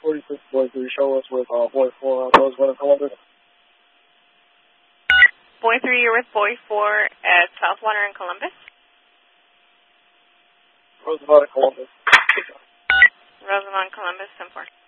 46 Boy 3, show us with Boy 4, Roosevelt and Columbus. Boy 3, you're with Boy 4 at Southwater in Columbus? Roosevelt and Columbus. Roosevelt and Columbus, 10-4.